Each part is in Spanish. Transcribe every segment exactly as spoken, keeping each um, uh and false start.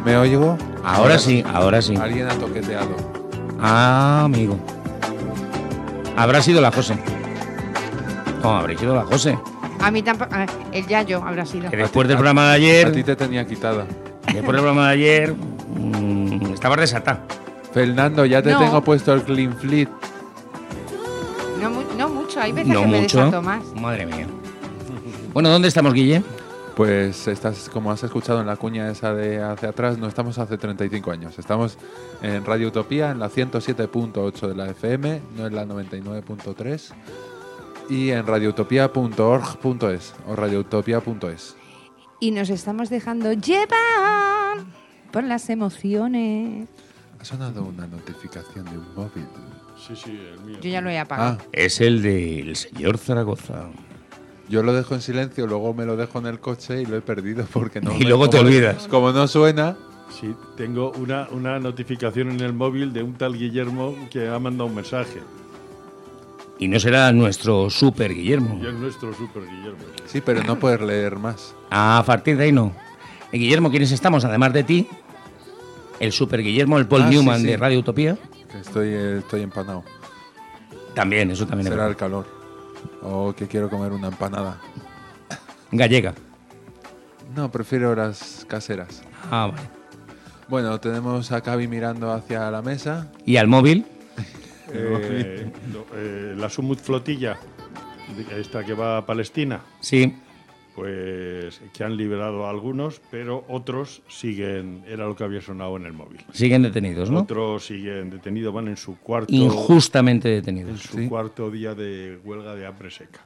¿Me oigo? Ahora sí, ahora sí. Alguien ha toqueteado. Ah, amigo. Habrá sido la José. No, habrá sido la José. A mí tampoco. El Yayo habrá sido. Que después del programa de ayer. A ti te tenía quitada. Después del programa de ayer. Mmm, estabas desatada. Fernando, ya te no. tengo puesto el Clean Fleet. No, no mucho, hay veces no que mucho. me desato más. Madre mía. Bueno, ¿dónde estamos, Guille? Pues estás, como has escuchado en la cuña esa de hacia atrás, no estamos hace treinta y cinco años. Estamos en Radio Utopía, en la ciento siete punto ocho de la F M, no en la noventa y nueve punto tres. Y en radioutopía punto org punto es o radioutopía punto es. Y nos estamos dejando llevar por las emociones. Ha sonado una notificación de un móvil. Sí, sí, el mío. Yo ya lo he apagado. Ah, Es el del señor Zaragoza. yo lo dejo en silencio, luego me lo dejo en el coche y lo he perdido porque no. Y luego te como- olvidas. Como no suena. Sí, tengo una, una notificación en el móvil de un tal Guillermo que ha mandado un mensaje. Y no será nuestro super Guillermo. Y es nuestro super Guillermo. Sí, pero no puedes leer más. A partir de ahí no. Eh, Guillermo, ¿quiénes estamos? Además de ti, el super Guillermo, el Paul Ah, sí, Newman sí. de Radio Utopía. Que estoy, eh, estoy empanado. También, eso también es Será el verdad. calor. O que quiero comer una empanada. Gallega. No, prefiero las caseras. Ah, vale. Bueno, tenemos a Cavi mirando hacia la mesa. ¿Y al móvil? Eh, lo- eh, la Sumut Flotilla, de- esta que va a Palestina, Sí. pues que han liberado a algunos, pero otros siguen, era lo que había sonado en el móvil. Siguen detenidos, ¿no? Otros siguen detenidos, van en su cuarto, Injustamente en detenidos. su Sí. cuarto día de huelga de hambre seca.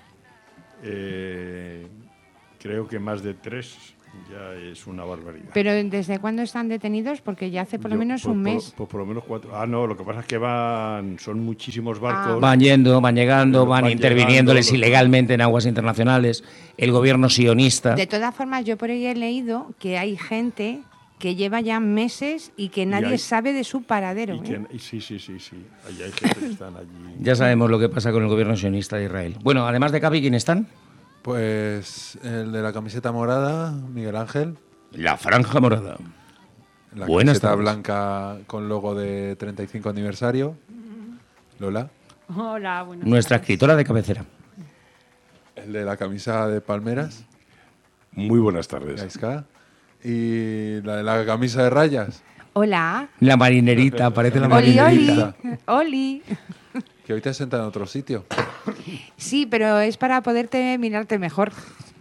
Eh, creo que más de tres ya es una barbaridad. Pero ¿desde cuándo están detenidos? Porque ya hace por lo Yo, menos por- un por- mes. Por, por lo menos cuatro. Ah, no, lo que pasa es que van, son muchísimos barcos. Van yendo, van llegando, van, Van interviniéndoles llegando, los- ilegalmente en aguas internacionales. El gobierno sionista. De todas formas, yo por ahí he leído que hay gente que lleva ya meses y que nadie hay- sabe de su paradero. Y ¿eh? que- y sí, sí, sí, sí. Ahí hay gente que están allí. Ya sabemos lo que pasa con el gobierno sionista de Israel. Bueno, además de Cavi, ¿quién están? Pues el de la camiseta morada, Miguel Ángel. La Franja Morada. La Buenas camiseta tardes. blanca con logo de treinta y cinco aniversario. Lola. Hola, buenas Nuestra tardes. escritora de cabecera. El de la camisa de palmeras, Muy buenas tardes. Gaisca. Y la de la camisa de rayas, Hola. La marinerita, parece la Oli, marinerita. Oli. Oli. que hoy te has sentado en otro sitio. Sí, pero es para poderte mirarte mejor.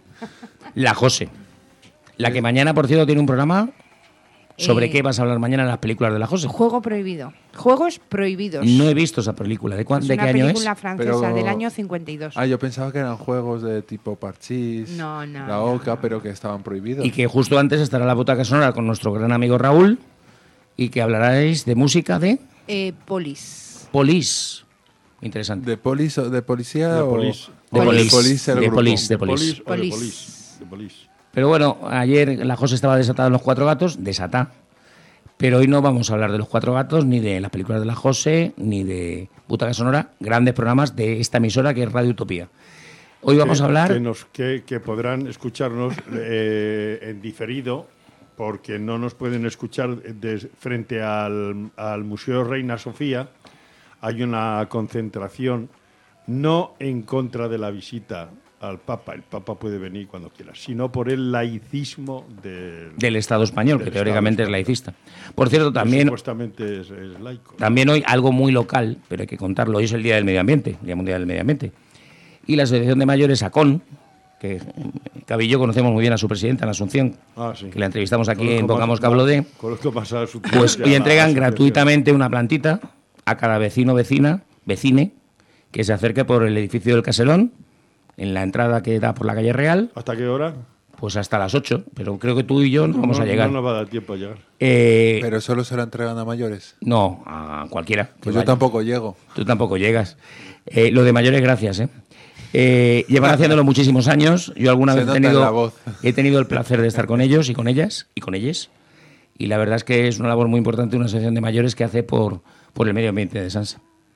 La José. La que mañana, por cierto, tiene un programa. ¿Sobre Eh, qué vas a hablar mañana en las películas de la José? Juego prohibido. Juegos prohibidos. No he visto esa película. ¿De, cuán- es de una qué año es? película francesa Pero- del año cincuenta y dos. Ah, yo pensaba que eran juegos de tipo parchís, No, no, la no, oca, no. pero que estaban prohibidos. Y que justo antes estará la butaca sonora con nuestro gran amigo Raúl. Y que hablaréis de música de Eh, Polis. Polis. Interesante. ¿De, polis, o- de policía De o...? polis. De o Polis. Polis, el De grupo? Polis. De ¿De Polis. polis o de Polis. polis? De polis. Pero bueno, ayer la José estaba desatada en Los Cuatro Gatos, desatá. Pero hoy no vamos a hablar de Los Cuatro Gatos, ni de las películas de la José, ni de Butaca Sonora, grandes programas de esta emisora que es Radio Utopía. Hoy vamos que, a hablar... Que, nos, que, que podrán escucharnos eh, en diferido, porque no nos pueden escuchar de- frente al, al Museo Reina Sofía. Hay una concentración no en contra de la visita al Papa, el Papa puede venir cuando quiera, sino por el laicismo del, del Estado español, del que Estado teóricamente español. es laicista. Por cierto, que también, supuestamente es, es laico. también hoy algo muy local, pero hay que contarlo. Hoy es el Día del Medio Ambiente, Día Mundial del Medio Ambiente. Y la Asociación de Mayores ACON, que eh, Cavi y yo conocemos muy bien a su presidenta, Ana Asunción, Ah, sí. que la entrevistamos aquí Conozco en más- Pongamos Cablo de... conozco más a su- Pues a hoy la entregan asociación. gratuitamente una plantita a cada vecino, vecina, vecine, que se acerque por el edificio del Caselón, en la entrada que da por la calle Real, ¿Hasta qué hora? pues hasta las ocho. Pero creo que tú y yo no vamos a llegar. No nos va a dar tiempo a llegar. Eh, Pero solo se la entregan a mayores. no, a cualquiera. que Pues yo vaya. tampoco llego. Tú tampoco llegas. Eh, lo de mayores, gracias, ¿eh? Eh, llevan haciéndolo muchísimos años. Yo alguna Se vez he nota en la tenido, voz. he tenido el placer de estar con ellos y con ellas y con ellas. Y la verdad es que es una labor muy importante una asociación de mayores que hace por, por el medio ambiente de Sansa.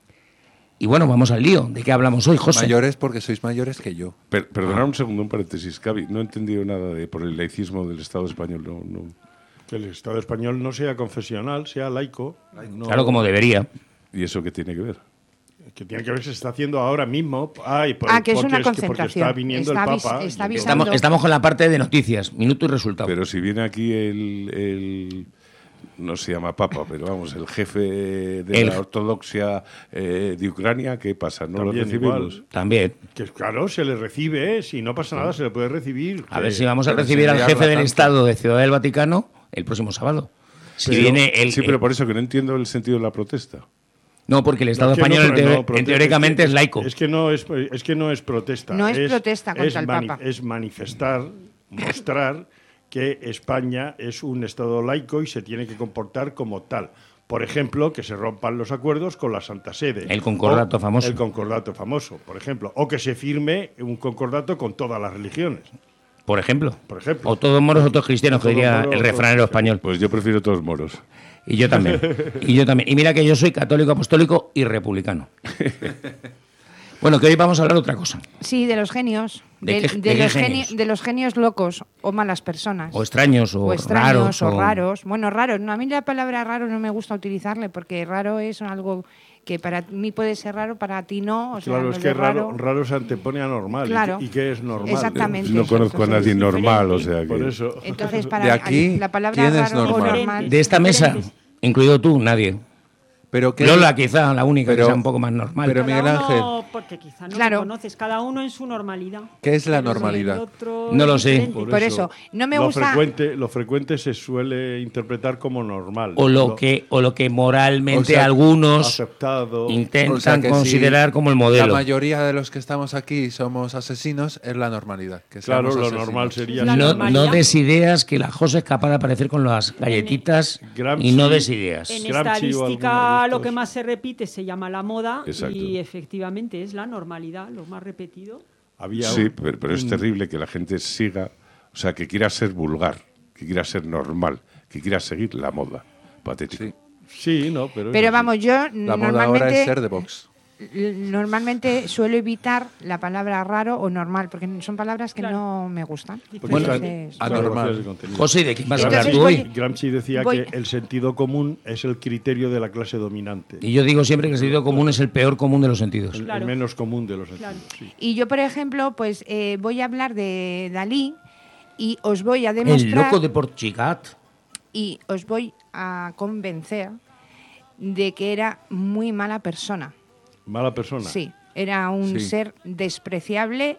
Y bueno, vamos al lío. ¿De qué hablamos hoy, José? Mayores porque sois mayores que yo. Per- perdonad un segundo, un paréntesis, Cavi. No he entendido nada de por el laicismo del Estado español. No, no. Que el Estado español no sea confesional, sea laico. No, Claro, como debería. ¿Y eso qué tiene que ver? que tiene que ver se está haciendo ahora mismo. Ay, por, Ah, que es porque una es que porque concentración. está viniendo Está el avis- Papa. está y- avisando. Estamos, estamos con la parte de noticias, minuto y resultado. Pero si viene aquí el, el- no se llama Papa, pero vamos, el jefe de El- la ortodoxia eh, de Ucrania, ¿qué pasa? ¿No También lo recibimos? igual. También. Que claro, se le recibe, ¿eh? Si no pasa nada, se le puede recibir. A Que- ver si vamos a pero recibir al sin jefe liarla del tanto. Estado de Ciudad del Vaticano el próximo sábado. Si Pero- viene el, sí, pero el- por eso que no entiendo el sentido de la protesta. No, porque el Estado Es que no, español en pero teori- no, en protesta, teóricamente que- es laico. Es que no es, es que no es protesta. No es protesta contra el Papa. Es manifestar, mostrar que España es un Estado laico y se tiene que comportar como tal. Por ejemplo, que se rompan los acuerdos con la Santa Sede. El concordato O famoso. El concordato famoso, por ejemplo. O que se firme un concordato con todas las religiones. Por ejemplo. Por ejemplo. O todos moros o todos cristianos, que Todos diría moros, el todos refranero español. Pues yo prefiero todos moros. Y yo también. Y yo también. Y mira que yo soy católico, apostólico y republicano. Bueno, que hoy vamos a hablar de otra cosa. Sí, de los genios. ¿De De, qué- de de qué los genios? geni- de los genios locos o malas personas. O extraños, o, O extraños raros. o raros. Bueno, raros. No, a mí la palabra raro no me gusta utilizarle porque raro es algo que para mí puede ser raro, para ti no. O sea, Claro, lo es de que raro, raro se antepone a normal. ¿Y Claro. qué- ¿Y qué es normal? Exactamente. No conozco a nadie Entonces, normal, o sea que... Por eso. Entonces, para De aquí, la palabra ¿quién es raro o normal? normal. De esta mesa, incluido tú, nadie. Pero ¿qué, Lola, quizá, la única que Pero- sea un poco más normal. pero- Cada Miguel uno, Ángel. porque quizá no Claro. lo conoces, cada uno en su normalidad. ¿Qué es la Pero el normalidad? otro No lo es sé. diferente. Por eso, no me lo gusta- Frecuente, lo frecuente se suele interpretar como normal. o lo que o lo que moralmente O sea, algunos aceptado. intentan O sea que si considerar como el La modelo. mayoría de los que estamos aquí somos asesinos, es la normalidad. Que Claro, seamos lo asesinos. normal sería... La No, normalidad. no des ideas que la José es capaz de aparecer con las galletitas Gramsci- y no des ideas. En Gramsci o alguno estadística de lo estos. que más se repite se llama la moda Exacto. y efectivamente es la normalidad, lo más repetido. Había Sí, un- pero, pero es un- terrible que la gente siga, o sea, que quiera ser vulgar, que quiera ser normal, que quiera seguir la moda. Patético. Sí. Sí, no, pero... Pero es así. vamos, yo La moda ahora es ser normalmente, de Vox. normalmente suelo evitar la palabra raro o normal, porque son palabras que Claro. no me gustan. Porque Bueno, son Entonces, anormal. fotografías de contenido. José, ¿de quién vas a hablar Entonces tú voy- hoy? Gramsci decía Voy- que el sentido común es el criterio de la clase dominante. Y yo digo siempre que el sentido común es el peor común de los sentidos. El, el Claro. menos común de los Claro. sentidos. sí. y yo, por ejemplo, pues eh, voy a hablar de Dalí y os voy a El demostrar loco de Porchigat. y os voy a convencer de que era muy mala persona. Mala persona. Sí, era un Sí. ser despreciable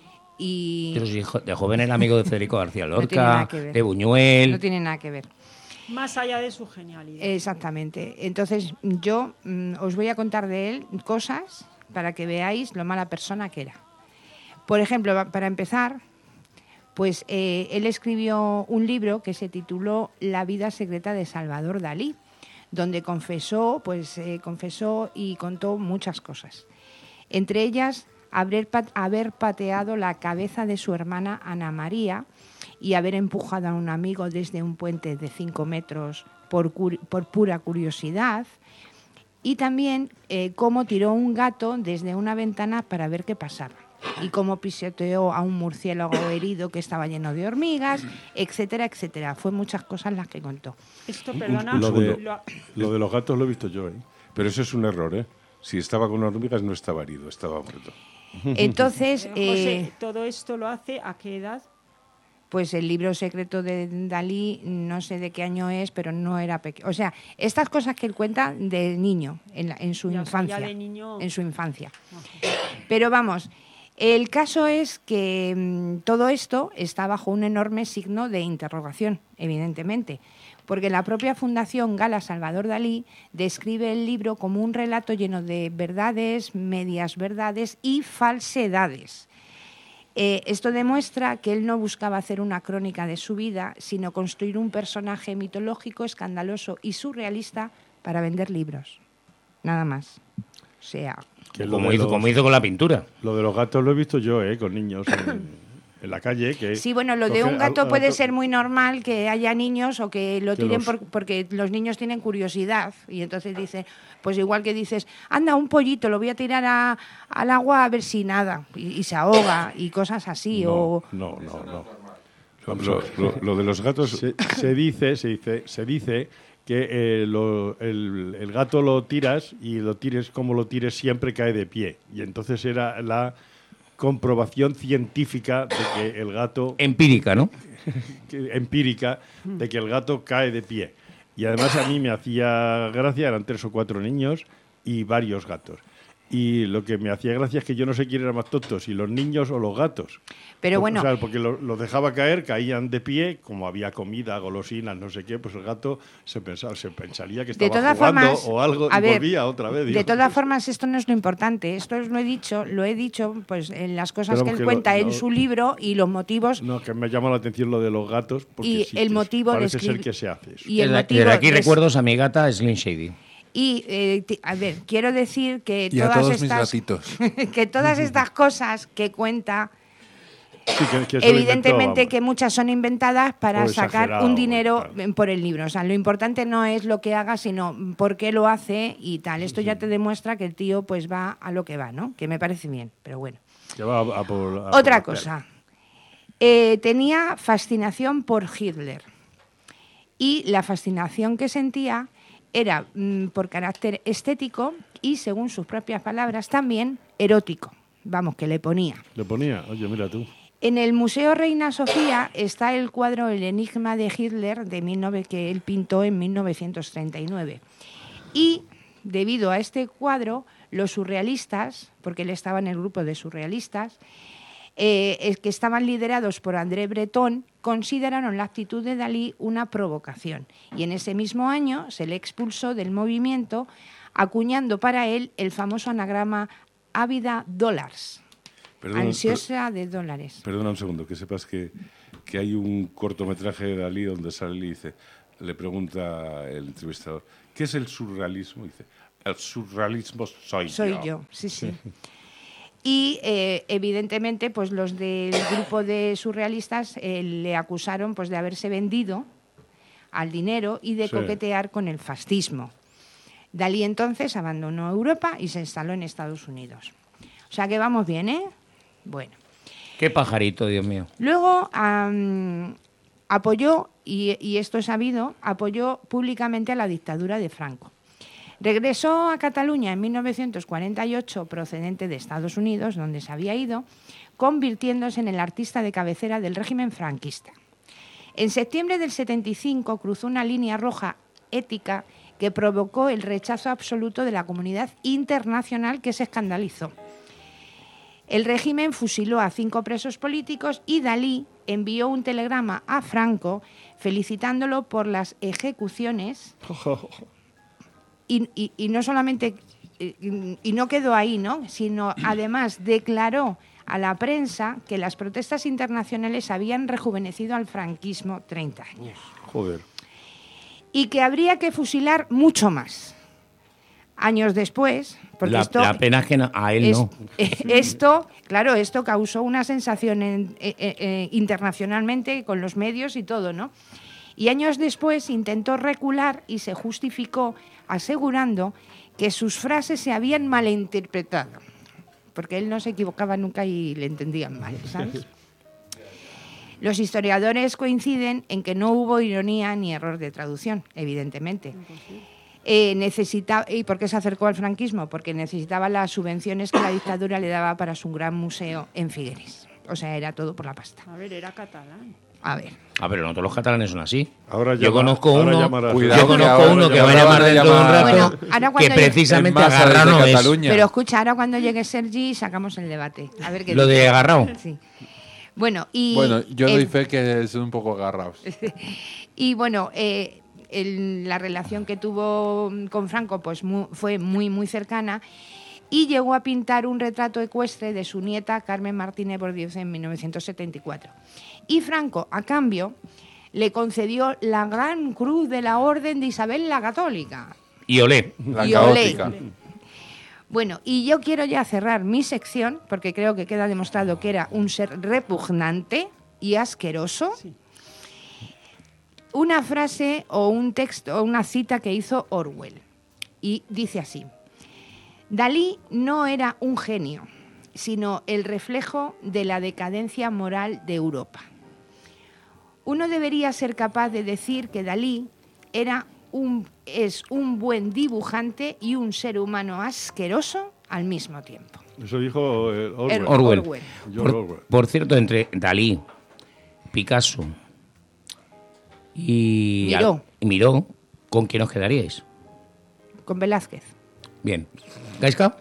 y Pero si jo- de joven era amigo de Federico García No tiene nada Lorca, que ver. de Buñuel. no tiene nada que ver. Más allá de su genialidad. Exactamente. Entonces, yo mm, os voy a contar de él cosas para que veáis lo mala persona que era. Por ejemplo, va- para empezar, pues eh, él escribió un libro que se tituló La vida secreta de Salvador Dalí, donde confesó, pues eh, confesó y contó muchas cosas. Entre ellas, haber, pat- haber pateado la cabeza de su hermana Ana María y haber empujado a un amigo desde un puente de cinco metros por, cur- por pura curiosidad. Y también eh, cómo tiró un gato desde una ventana para ver qué pasaba. Y cómo pisoteó a un murciélago herido que estaba lleno de hormigas, etcétera, etcétera. Fue muchas cosas las que contó. Esto, perdona, un Lo de, lo- lo de los gatos lo he visto yo, ¿eh? Pero eso es un error, ¿eh? Si estaba con hormigas no estaba herido, estaba muerto. Entonces, eh, José, eh, todo esto lo hace ¿a qué edad? pues el libro secreto de Dalí, no sé de qué año es, pero no era pequeño. O sea, estas cosas que él cuenta de niño, en, la- en su Ya, o sea, ya infancia. de niño- En su infancia. Pero vamos, el caso es que mm, todo esto está bajo un enorme signo de interrogación, evidentemente, porque la propia Fundación Gala Salvador Dalí describe el libro como un relato lleno de verdades, medias verdades y falsedades. Eh, esto demuestra que él no buscaba hacer una crónica de su vida, sino construir un personaje mitológico, escandaloso y surrealista para vender libros. Nada más. O sea, Que lo Como de hizo, los- como hizo con la pintura. Lo de los gatos lo he visto yo, ¿eh? Con niños en, en la calle. Que sí, bueno, lo de cogen un gato al- puede al- ser muy normal que haya niños o que lo Que tiren los- por- porque los niños tienen curiosidad y entonces dicen, pues igual que dices, anda, un pollito, lo voy a tirar a- al agua a ver si nada y, y se ahoga y cosas así. No, o no, no, no. Vamos Lo, a ver. lo- lo de los gatos... Se, se dice, se dice, se dice que eh, lo- el, el gato lo tiras y lo tires como lo tires siempre cae de pie. Y entonces era la comprobación científica de que el gato Empírica, ¿no? que- empírica de que el gato cae de pie. Y además a mí me hacía gracia, eran tres o cuatro niños y varios gatos. Y lo que me hacía gracia es que yo no sé quién era más tonto, si los niños o los gatos. Pero Porque, bueno, o sea, porque lo- los dejaba caer, caían de pie, como había comida, golosinas, no sé qué, pues el gato se pensaba, se pensaría que de estaba todas jugando formas, o algo a y ver, volvía otra vez. de digo, todas pues, formas, esto no es lo importante. Esto os lo he dicho, lo he dicho, pues en las cosas Pero que él que lo- cuenta en lo- su libro y los motivos. No, que me llama la atención lo de los gatos, porque Y sí el que motivo de parece ser escribir- que se hace eso. Y el Desde- motivo desde aquí es- recuerdos a mi gata Slim Shady. Y, eh, ti- a ver, quiero decir que Y a todas todos mis estas gatitos. que todas estas cosas que cuenta, Sí, que- que se lo evidentemente inventó, que muchas son inventadas para O sacar exagerado, un dinero claro. por el libro. O sea, lo importante no es lo que haga, sino por qué lo hace y tal. Esto ya te demuestra que el tío pues va a lo que va, ¿no? Que me parece bien, pero bueno. vamos, que va a- a por- a Otra por- cosa. Eh, tenía fascinación por Hitler. Y la fascinación que sentía era mm, por carácter estético y, según sus propias palabras, también erótico. Vamos, que le ponía. Le ponía, oye, mira tú. En el Museo Reina Sofía está el cuadro El enigma de Hitler de mil nove- que él pintó en mil novecientos treinta y nueve. Y debido a este cuadro, los surrealistas, porque él estaba en el grupo de surrealistas, eh, es que estaban liderados por André Breton, consideraron la actitud de Dalí una provocación. Y en ese mismo año se le expulsó del movimiento, acuñando para él el famoso anagrama Ávida Dollars, Perdona, ansiosa de dólares. per- perdona un segundo, que sepas que, que hay un cortometraje de Dalí donde sale y dice, le pregunta el entrevistador, ¿qué es el surrealismo? Y dice, el surrealismo soy, Soy yo, sí, sí. Y eh, evidentemente, pues los del grupo de surrealistas eh, le acusaron pues de haberse vendido al dinero y de Sí. coquetear con el fascismo. Dalí entonces abandonó Europa y se instaló en Estados Unidos. O sea que vamos bien, ¿eh? Bueno. Qué pajarito, Dios mío. Luego am, apoyó, y, y esto es sabido, apoyó públicamente a la dictadura de Franco. Regresó a Cataluña en mil novecientos cuarenta y ocho, procedente de Estados Unidos, donde se había ido, convirtiéndose en el artista de cabecera del régimen franquista. En septiembre del setenta y cinco cruzó una línea roja ética que provocó el rechazo absoluto de la comunidad internacional, que se escandalizó. El régimen fusiló a cinco presos políticos y Dalí envió un telegrama a Franco felicitándolo por las ejecuciones. Y, y- y no solamente, y, y no quedó ahí, ¿no? Sino además declaró a la prensa que las protestas internacionales habían rejuvenecido al franquismo treinta años Joder. y que habría que fusilar mucho más. Años después, porque La, esto, la pena es que no- a él es- no. eh, esto, claro, esto causó una sensación en- eh, eh, eh, internacionalmente con los medios y todo, ¿no? Y años después intentó recular y se justificó asegurando que sus frases se habían malinterpretado, porque él no se equivocaba nunca y le entendían mal, ¿sabes? Los historiadores coinciden en que no hubo ironía ni error de traducción, evidentemente. Eh, necesita, ¿Y por qué se acercó al franquismo? Porque necesitaba las subvenciones que la dictadura le daba para su gran museo en Figueres. O sea, era todo por la pasta. A ver, era catalán. A ver. Ah, pero no todos los catalanes son así. Ahora yo llama- conozco ahora uno, llamarás. Cuidado yo que conozco ahora uno que va a llamarás llamar de dentro de un llamar- rato, Bueno, ahora que cuando llegue- precisamente En masa agarrado desde no es. Cataluña. Pero escucha, ahora cuando llegue Sergi sacamos el debate. A ver qué Lo dice. de agarrado. Sí. Bueno, y... Bueno, yo el- doy fe que es un poco agarrados. Y bueno, eh, el- la relación que tuvo con Franco pues mu- fue muy, muy cercana y llegó a pintar un retrato ecuestre de su nieta Carmen Martínez Bordiez en mil novecientos setenta y cuatro. Y Franco, a cambio, le concedió la Gran Cruz de la Orden de Isabel la Católica. Y olé. La Y olé. caótica. Bueno, y yo quiero ya cerrar mi sección, porque creo que queda demostrado que era un ser repugnante y asqueroso. Una frase o un texto o una cita que hizo Orwell. Y dice así: Dalí no era un genio, sino el reflejo de la decadencia moral de Europa. uno debería ser capaz de decir que Dalí era un, es un buen dibujante y un ser humano asqueroso al mismo tiempo. Eso dijo eh, Orwell. Er- Orwell. Orwell. George Por, Orwell. por cierto, entre Dalí, Picasso y Miró. y Miró, ¿con quién os quedaríais? Con Velázquez. Bien. ¿Gaisca?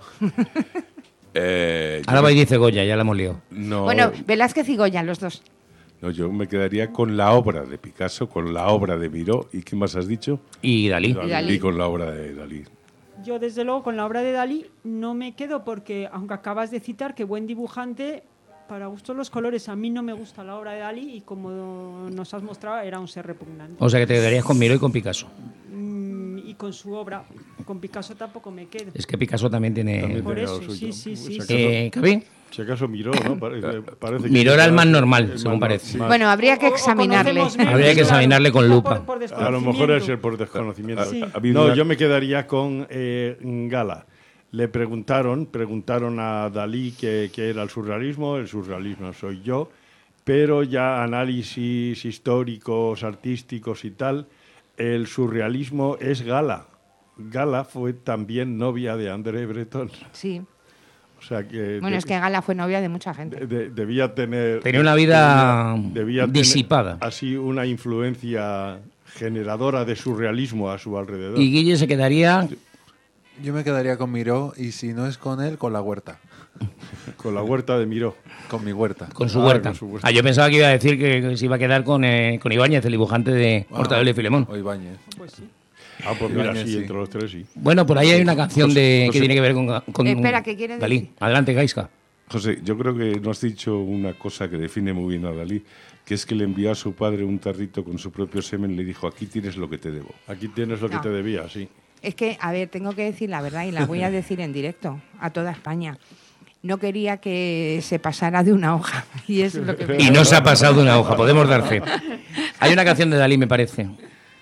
Eh, Ahora yo va y me- dice Goya, ya la hemos liado. no, Bueno, Velázquez y Goya, los dos. no, yo me quedaría con la obra de Picasso, con la obra de Miró. ¿Y qué más has dicho? Y Dalí. Y Dalí. Y con la obra de Dalí. Yo, desde luego, con la obra de Dalí no me quedo porque, aunque acabas de citar que buen dibujante, para gustos los colores, a mí no me gusta la obra de Dalí y, como nos has mostrado, era un ser repugnante. O sea que te quedarías con Miró y con Picasso. Mm, y con su obra, con Picasso tampoco me quedo. Es que Picasso también tiene... También Por tenía eso, lo suyo. sí, sí, sí, Si sí. acaso, Eh, ¿Cabi? si acaso miró, ¿no? Parece, parece que Miró era el más normal, el según más- parece. más- Bueno, habría que O- o examinarle. conocemos menos, Habría que claro, examinarle con quizá lupa. por- por a lo desconocimiento. mejor es el por desconocimiento. Sí. Ha habido No, una- yo me quedaría con eh, Gala. Le preguntaron, preguntaron a Dalí qué qué era el surrealismo. El surrealismo soy yo, pero ya análisis históricos, artísticos y tal, el surrealismo es Gala. Gala fue también novia de André Breton. Sí. O sea que Bueno, de- es que Gala fue novia de mucha gente. de- de- debía tener Tenía una vida debía- debía tener disipada. así una influencia generadora de surrealismo a su alrededor. Y Guille se quedaría... Yo me quedaría con Miró y si no es con él, con la huerta. Con la huerta de Miró. Con mi huerta. Con su Ah, huerta. con su huerta. Ah, yo pensaba que iba a decir que, que se iba a quedar con, eh, con Ibáñez, el dibujante de Ah, Mortadelo y Filemón. O Ibáñez. Pues sí. Ah, pues mira, Ibáñez, sí, sí. entre los tres sí. Bueno, por ahí hay una canción de, José- que tiene que ver con, con Espera, ¿qué quiere Dalí. decir? Adelante, Gaisca. José, yo creo que no has dicho una cosa que define muy bien a Dalí, que es que le envió a su padre un tarrito con su propio semen y le dijo, aquí tienes lo que te debo. Aquí tienes lo que No. te debía, sí. Es que, a ver, tengo que decir la verdad y la voy a decir en directo a toda España. No quería que se pasara de una hoja. Y es lo que... Y no se ha pasado de una hoja, podemos dar fe. Hay una canción de Dalí, me parece.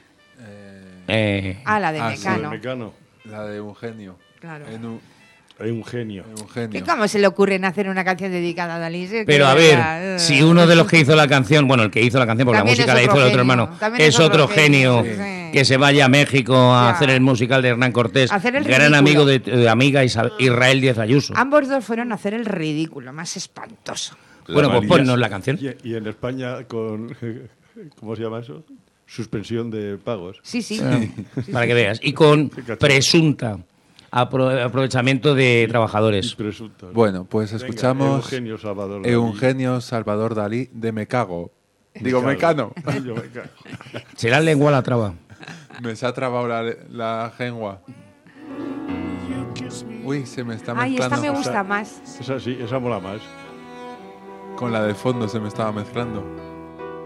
Eh, Ah, la de Ah, sí. Mecano. Mecano. La de Eugenio. Claro. En un, Es un genio. en Eugenio. ¿Qué cómo se le ocurre en hacer una canción dedicada a Dalí? Es que pero a de ver, verdad, eh. si uno de los que hizo la canción, bueno, el que hizo la canción, porque la También música es la hizo otro el otro genio, hermano, también es es otro otro genio genio, sí. que se vaya a México a Ya. hacer el musical de Hernán Cortés, A hacer el gran ridículo. amigo de, de amiga Isa- Israel Díaz Ayuso. Ambos dos fueron a hacer el ridículo, más espantoso. Bueno, pues María- ponnos la canción. Y, y en España con... ¿Cómo se llama eso? Suspensión de pagos. Sí, sí. Para que veas. Y con Fíjate. presunta apro- aprovechamiento de trabajadores. Presuntos. Bueno, pues Venga, escuchamos Eugenio Salvador Dalí. Eugenio Salvador Dalí de Me Cago. Digo, Mecano. Yo me cago. Será lengua la traba. Me se ha trabado la, la jengua. Uy, se me está Ay, esta mezclando. me gusta más. Esa sí, esa mola más. Con la de fondo se me estaba mezclando.